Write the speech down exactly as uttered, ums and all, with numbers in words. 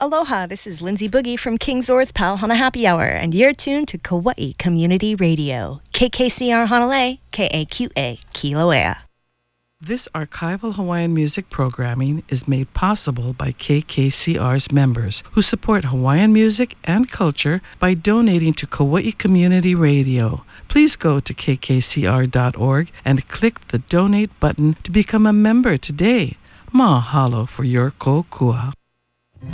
Aloha, this is Lindsay Boogie from King Zor's Pal Hana Happy Hour, and you're tuned to Kauai Community Radio. K K C R Honolulu, K A Q A, Kilauea. This archival Hawaiian music programming is made possible by K K C R's members who support Hawaiian music and culture by donating to Kauai Community Radio. Please go to k k c r dot org and click the donate button to become a member today. Mahalo for your kokua.